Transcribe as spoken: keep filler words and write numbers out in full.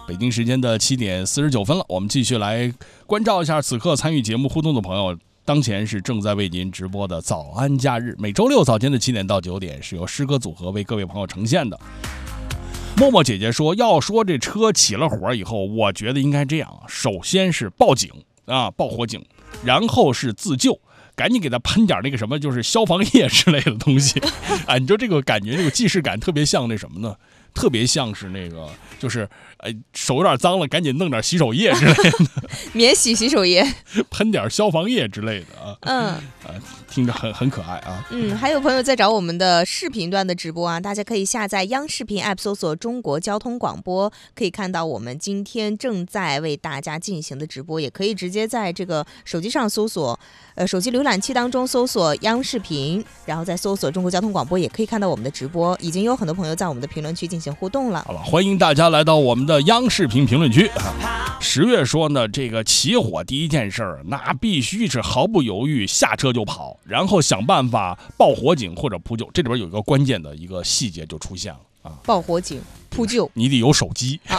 北京时间的七点四十九分了，我们继续来关照一下此刻参与节目互动的朋友。当前是正在为您直播的早安假日，每周六早间的七点到九点是由诗歌组合为各位朋友呈现的。默默姐姐说，要说这车起了火以后，我觉得应该这样，首先是报警啊，报火警，然后是自救，赶紧给他喷点那个什么，就是消防液之类的东西。啊，你说这个感觉，这个既视感特别像那什么呢？特别像是那个，就是呃手有点脏了，赶紧弄点洗手液之类的， 免洗洗手液， 喷点消防液之类的啊。 嗯， 啊，听着很很可爱啊。 嗯，还有朋友在找我们的视频段的直播啊，大家可以下载央视频 App， 搜索中国交通广播，可以看到我们今天正在为大家进行的直播，也可以直接在这个手机上搜索，呃，手机浏览器当中搜索央视频，然后再搜索中国交通广播，也可以看到我们的直播。已经有很多朋友在我们的评论区进行互动了。 好了，欢迎大家来到我们的央视频评论区。十月说呢，这个起火第一件事儿，那必须是毫不犹豫下车就跑，然后想办法报火警或者扑救。这里边有一个关键的一个细节就出现了啊， 报火警扑救， 你得有手机。